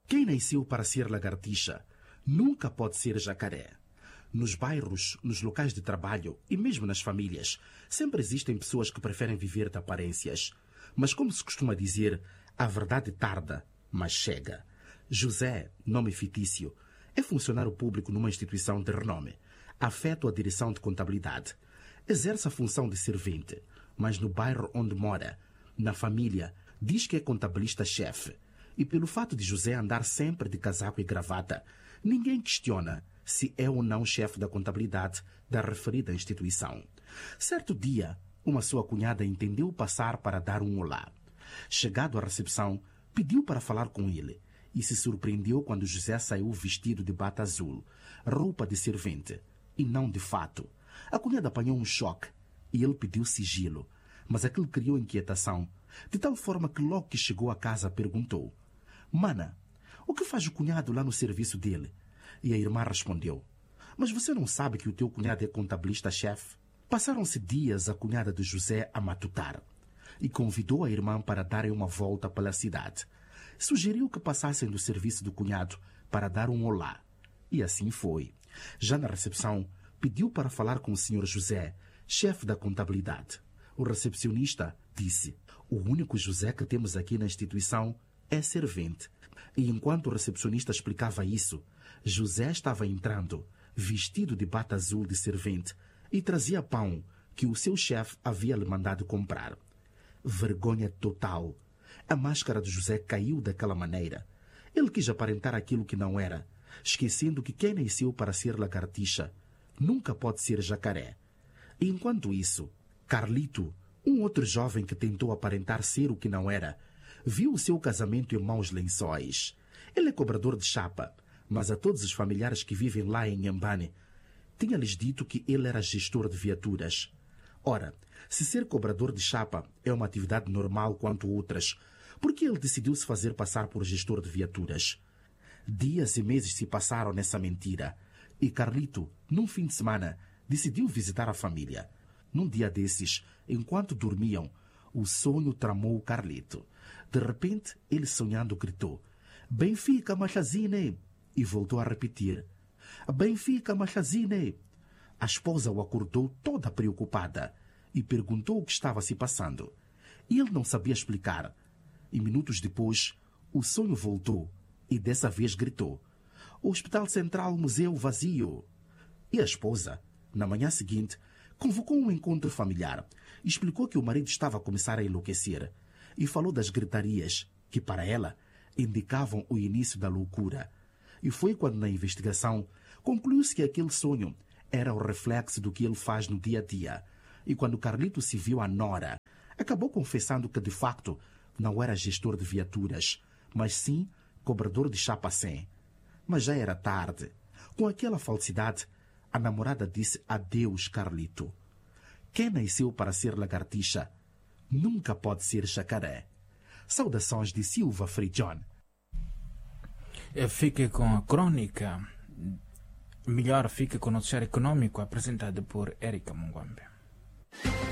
Quem nasceu para ser lagartixa nunca pode ser jacaré. Nos bairros, nos locais de trabalho e mesmo nas famílias, sempre existem pessoas que preferem viver de aparências. Mas como se costuma dizer, a verdade tarda, mas chega. José, nome fictício, é funcionário público numa instituição de renome. Afeta a direção de contabilidade. Exerce a função de servente, mas no bairro onde mora, na família, diz que é contabilista-chefe. E pelo fato de José andar sempre de casaco e gravata, ninguém questiona se é ou não chefe da contabilidade da referida instituição. Certo dia, uma sua cunhada entendeu passar para dar um olá. Chegado à recepção, pediu para falar com ele e se surpreendeu quando José saiu vestido de bata azul, roupa de servente, e não de fato. A cunhada apanhou um choque e ele pediu sigilo, mas aquilo criou inquietação, de tal forma que logo que chegou a casa perguntou: Mana, o que faz o cunhado lá no serviço dele? E a irmã respondeu: Mas você não sabe que o teu cunhado é contabilista-chefe? Passaram-se dias a cunhada de José a matutar e convidou a irmã para darem uma volta pela cidade. Sugeriu que passassem do serviço do cunhado para dar um olá. E assim foi. Já na recepção, pediu para falar com o Sr. José, chefe da contabilidade. O recepcionista disse: O único José que temos aqui na instituição é servente. E enquanto o recepcionista explicava isso, José estava entrando, vestido de bata azul de servente, e trazia pão que o seu chefe havia lhe mandado comprar. Vergonha total. A máscara de José caiu daquela maneira. Ele quis aparentar aquilo que não era, esquecendo que quem nasceu para ser lagartixa nunca pode ser jacaré. E enquanto isso, Carlito, um outro jovem que tentou aparentar ser o que não era, viu o seu casamento em maus lençóis. Ele é cobrador de chapa, mas a todos os familiares que vivem lá em Inhambane, tinha-lhes dito que ele era gestor de viaturas. Ora, se ser cobrador de chapa é uma atividade normal quanto outras, por que ele decidiu se fazer passar por gestor de viaturas? Dias e meses se passaram nessa mentira, e Carlito, num fim de semana, decidiu visitar a família. Num dia desses, enquanto dormiam, o sonho tramou Carlito. De repente, ele sonhando gritou: Benfica, Machazine! E voltou a repetir: Benfica, Machazine! A esposa o acordou toda preocupada e perguntou o que estava se passando. E ele não sabia explicar. E minutos depois, o sonho voltou e dessa vez gritou: O Hospital Central Museu vazio! E a esposa, na manhã seguinte, convocou um encontro familiar, explicou que o marido estava a começar a enlouquecer e falou das gritarias que, para ela, indicavam o início da loucura. E foi quando, na investigação, concluiu-se que aquele sonho era o reflexo do que ele faz no dia a dia. E quando Carlito se viu à nora, acabou confessando que, de facto, não era gestor de viaturas, mas sim cobrador de chapa sem. Mas já era tarde. Com aquela falsidade, a namorada disse adeus, Carlito. Quem nasceu para ser lagartixa nunca pode ser jacaré. Saudações de Silva Frijon. Fique com a crônica. Melhor fique com o noticiário econômico apresentado por Érica Mungwambe.